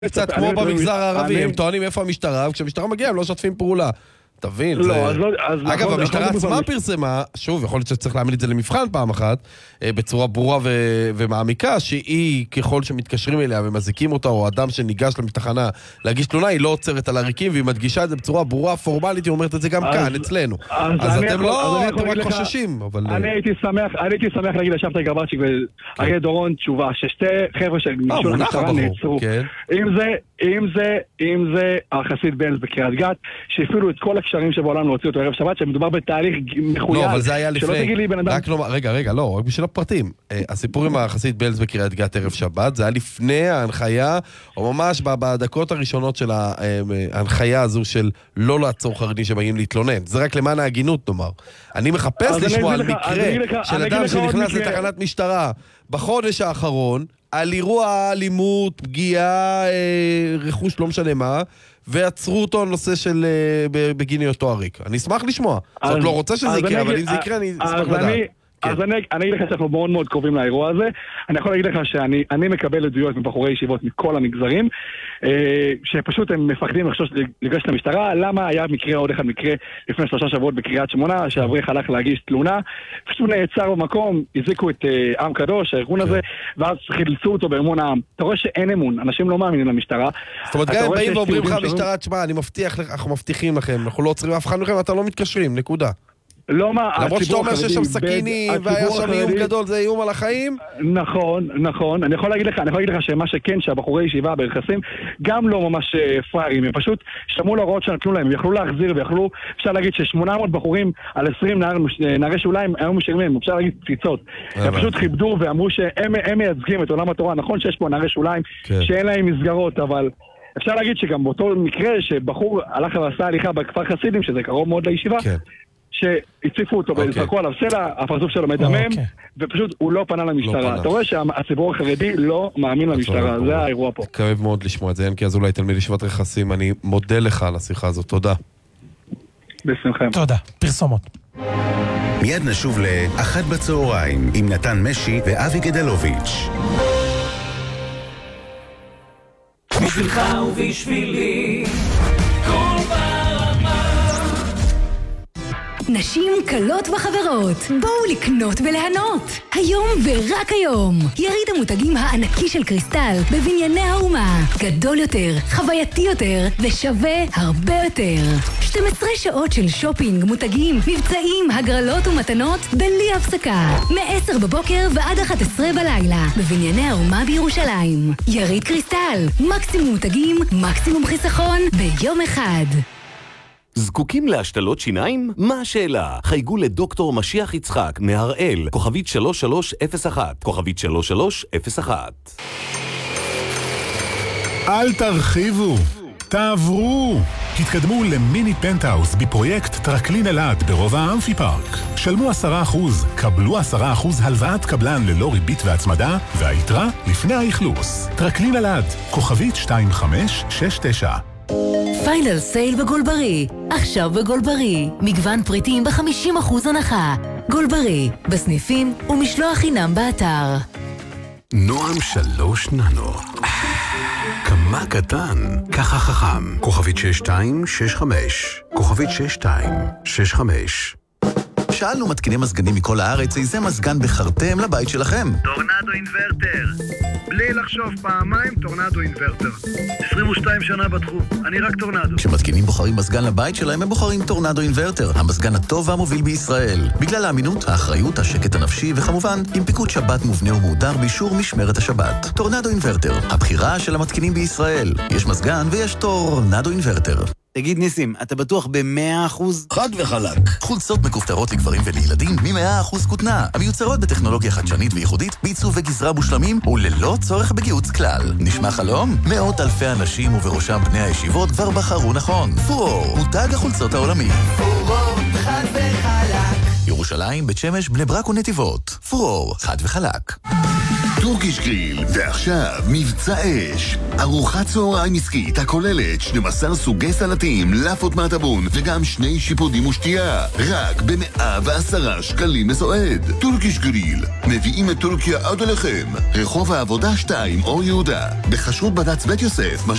קצת כמו במגזר הערבי, הם טוענים איפה המשטרה, וכשהמשטרה מגיעה הם לא שותפים פעולה. תבין, אגב, המשטרה עצמה פרסמה, שוב, יכול להיות שצריך להעמיד את זה למבחן פעם אחת, בצורה ברורה ומעמיקה, שהיא, ככל שמתקשרים אליה ומזיקים אותה, או אדם שניגש לתחנה להגיש תלונה, היא לא עוצרת על הריקים, והיא מדגישה את זה בצורה ברורה, פורמלית, היא אומרת את זה גם כאן, אצלנו. אז אתם לא, אתם רק חוששים, אבל... אני הייתי שמח להגיד לשבתאי גרבצ'יק ואריה דורון תשובה, ששתי חבר'ה שניגשו למשטרה נעצרו. אם זה החסיד בנז בקריית גת, שהפעילו את כל הקשרים שבעולם להוציא אותו ערב שבת, שמדובר בתהליך מחויב. לא, אבל זה היה לפני. רק בשביל הפרטים. הסיפור עם החסיד בנז בקריית גת ערב שבת, זה היה לפני ההנחיה, או ממש בדקות הראשונות של ההנחיה הזו של לא לעצור חרדים שבאים להתלונן. זה רק למען ההגינות, נאמר. אני מחפש לשמוע על מקרה של אדם שנכנס לתחנת משטרה בחודש האחרון, על אירוע אלימות, פגיעה, רכוש, לא משנה מה, ועצרו אותו על נושא של בגין היותו עריק. אני אשמח לשמוע. זאת לא רוצה שזה יקרה, אבל אם זה יקרה, אני אשמח לדעת. אז אני אגיד לך שאנחנו מאוד מאוד קרובים לאירוע הזה. אני יכול להגיד לך שאני מקבל עדויות מבחורי ישיבות מכל המגזרים, שפשוט הם מפחדים לגשת למשטרה. למה היה עוד אחד מקרה לפני 3 שבועות בקריית שמונה, שאברך הלך להגיש תלונה, פשוט נעצר במקום, הזיקו את עם קדוש, הארגון הזה, ואז חילצו אותו באמון העם. אתה רואה שאין אמון, אנשים לא מאמינים למשטרה. זאת אומרת, גם הם באים ואומרים לך משטרה, תשמע, אנחנו מבטיחים לכם, אנחנו לא עוצרים אף אחד מכם, אתה לא מתקשרים, נקודה. למרות שאתה אומר שיש שם סכיני והיה שם איום גדול, זה איום על החיים? נכון. אני יכול להגיד לך שמה שכן, שהבחורי ישיבה ברכסים גם לא ממש פריירים, הם פשוט שמעו להוראות שנתנו להם, הם יכלו להחזיר ויכלו, אפשר להגיד ש800 בחורים על 20 נערי שוליים היו משלמים, אפשר להגיד פציצות. הם פשוט כיבדו ואמרו שהם מייצגים את עולם התורה. נכון שיש פה נערי שוליים שאין להם מסגרות, אבל אפשר להגיד שגם באותו מקרה שבחור הלך ועשה הליכה בכפר חסידים, שזה קרוב מאוד לישיבה, שהציפו אותו וזרקו עליו סלע, הפרצוף שלו מדמם, ופשוט הוא לא פנה למשטרה. אתה רואה שהציבור החרדי לא מאמין למשטרה, זה האירוע פה. כאב מאוד לשמוע את זה, ינקי אזולאי, תלמיד ישיבת רכסים, אני מודה לך על השיחה הזאת, תודה. בשמחה. תודה, פרסומות. מיד נשוב ל-1 בצהריים עם נתן משי ואבי גדלוביץ'. בשבילך ובשבילי נשים קלות וחברות, בואו לקנות וליהנות. היום ורק היום. יריד המותגים הענקי של קריסטל בבנייני האומה. גדול יותר, חווייתי יותר ושווה הרבה יותר. 12 שעות של שופינג, מותגים, מבצעים, הגרלות ומתנות בלי הפסקה. מ-10 בבוקר ועד 11 בלילה. בבנייני האומה בירושלים. יריד קריסטל. מקסימום מותגים, מקסימום חיסכון ביום אחד. זקוקים להשתלות שיניים? מה השאלה? חייגו לדוקטור משיח יצחק מהראל, כוכבית 3301, כוכבית 3301. אל תרחיבו, תעברו. התקדמו למיני פנטהאוס בפרויקט טרקלין אלעד ברובע האמפי פארק. שלמו 10%, קבלו 10% הלוואת קבלן ללא ריבית והצמדה, והיתרה לפני האכלוס. טרקלין אלעד, כוכבית 2569. פיינל סייל בגולברי. עכשיו בגולברי. מגוון פריטים ב50% הנחה. גולברי. בסניפים ומשלוח חינם באתר. נועם 3 ננו. כמה קטן, ככה חכם. כוכבית 6265. כוכבית 6265. שאלנו מתקיני מזגנים מכל הארץ, איזה מזגן בחרתם לבית שלכם? טורנדו אינברטר. בלי לחשוב פעמיים, טורנדו אינברטר. 22 שנה בתחום, אני רק טורנדו. כשמתקינים בוחרים מזגן לבית שלהם, הם בוחרים טורנדו אינברטר, המזגן הטוב והמוביל בישראל. בגלל האמינות, האחריות, השקט הנפשי, וכמובן, עם פיקוד שבת מובנה ומהודר באישור משמרת השבת. טורנדו אינברטר, הבחירה של המתקינים בישראל. יש מזגן ויש טורנדו אינברטר. תגיד ניסים, אתה בטוח ב100%? חד וחלק. חולצות מכופתרות לגברים ולילדים מ100% כותנה, המיוצרות בטכנולוגיה חדשנית וייחודית, בעיצוב וגזרה מושלמים וללא צורך בגיוץ כלל. נשמע חלום? מאות אלפי אנשים ובראשם בני הישיבות כבר בחרו נכון. פורור, מותג החולצות העולמי. פורור, חד וחלק. ירושלים, בית שמש, בני ברק ונתיבות. פורור, חד וחלק. טורקיש גריל, ועכשיו מבצע אש. ארוחת צהריים עסקית הכוללת 12 סוגי סלטים, לאפות מהטבון וגם 2 שיפודים ושתייה. רק ב110 שקלים לסועד. טורקיש גריל, מביאים את טורקיה עד אליכם. רחוב העבודה 2 אור יהודה, בחשרות בד"ץ בית יוסף.